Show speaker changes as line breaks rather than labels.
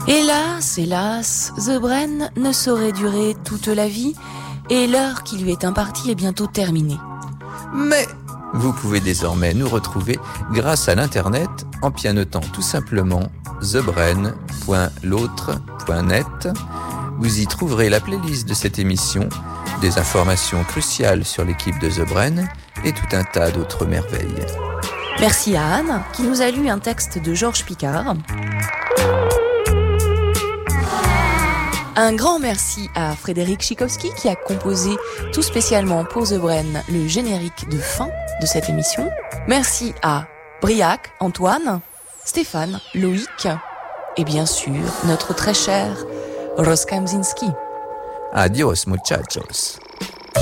Hélas, The Bren ne saurait durer toute la vie et l'heure qui lui est impartie est bientôt terminée.
Mais vous pouvez désormais nous retrouver grâce à l'internet en pianotant tout simplement thebren.l'autre.net. Vous y trouverez la playlist de cette émission, des informations cruciales sur l'équipe de The Bren et tout un tas d'autres merveilles.
Merci à Anne qui nous a lu un texte de Georges Picard. Un grand merci à Frédéric Tchaikovsky qui a composé tout spécialement pour The Bren le générique de fin de cette émission. Merci à Briac, Antoine, Stéphane, Loïc et bien sûr notre très cher Roska Mzinski.
Adios muchachos.